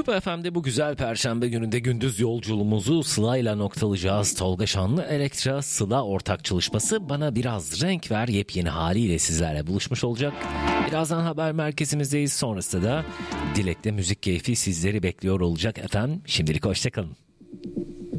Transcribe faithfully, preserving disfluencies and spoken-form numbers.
Kupa F M'de bu güzel perşembe gününde gündüz yolculuğumuzu Sıla ile noktalayacağız. Tolga Şanlı Elektra Sıla ortak çalışması Bana Biraz Renk Ver yepyeni haliyle sizlerle buluşmuş olacak. Birazdan haber merkezimizdeyiz. Sonrasında da Dilek'te müzik keyfi sizleri bekliyor olacak efendim. Şimdilik hoşçakalın.